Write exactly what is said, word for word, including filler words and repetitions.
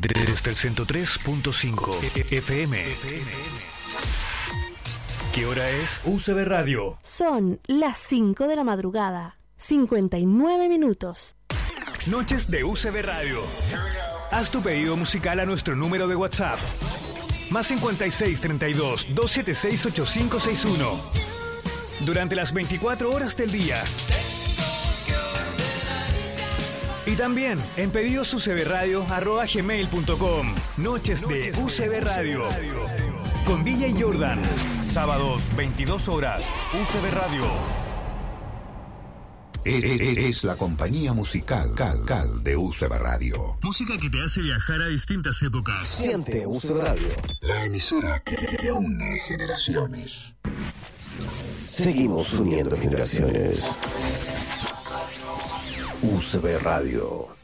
Desde el ciento tres punto cinco F M. ¿Qué hora es? U C B Radio. Son las cinco de la madrugada, cincuenta y nueve minutos. Noches de U C B Radio. Haz tu pedido musical a nuestro número de WhatsApp. Más cincuenta y seis, treinta y dos, doscientos setenta y seis, ochenta y cinco sesenta y uno. Durante las veinticuatro horas del día. Y también en pedidos u c b radio arroba gmail punto com. Noches de U C B Radio. Con D J Jordan. Sábados, veintidós horas. U C B Radio. Es la compañía musical Cal, Cal de U C B Radio. Música que te hace viajar a distintas épocas. Siente U C B Radio. La emisora que une generaciones. Seguimos uniendo generaciones. U C B Radio.